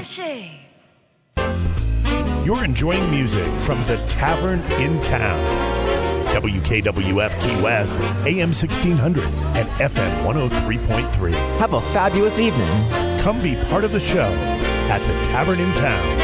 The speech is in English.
Shea. You're enjoying music from the Tavern in Town. WKWF Key West, AM 1600 and FM 103.3. Have a fabulous evening. Come be part of the show at the Tavern in Town.